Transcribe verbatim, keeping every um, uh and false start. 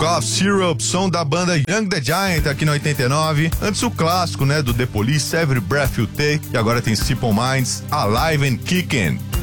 Cough Syrup, som da banda Young the Giant aqui no oitenta e nove. Antes o clássico, né, do The Police, Every Breath You Take, e agora tem Simple Minds, Alive and Kickin'.